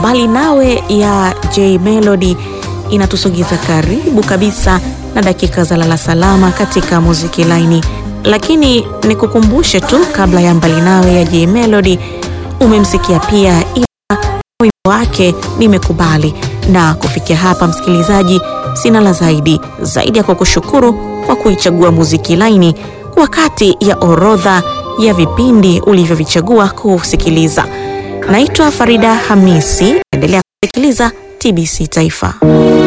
Mbali Nawe ya J Melody inatusogeza karibu kabisa na dakika za lala salama katika muziki laini. Lakini nikukumbushe tu, kabla ya Mbali Nawe ya J Melody umemsikia pia wimbo wake Nimekubali. Na kufikia hapa msikilizaji, sina la zaidi ya kukushukuru kwa kuichagua muziki laini kwa kati ya orodha ya vipindi ulivyovichagua kusikiliza. Naitwa Farida Hamisi, endelea kusikiliza TBC Taifa.